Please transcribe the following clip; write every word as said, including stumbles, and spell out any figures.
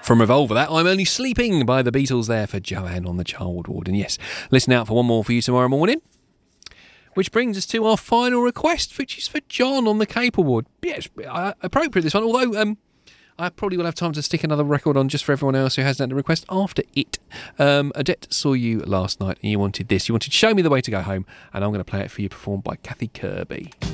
From Revolver, that I'm Only Sleeping by the Beatles there for Joanne on the Child Ward. And yes, listen out for one more for you tomorrow morning. Which brings us to our final request, which is for John on the Cable Ward. Yes, uh, appropriate this one, although um, I probably will have time to stick another record on just for everyone else who hasn't had a request after it. Um, Odette Saw You last night and you wanted this. You wanted Show Me the Way to Go Home, and I'm going to play it for you, performed by Kathy Kirby.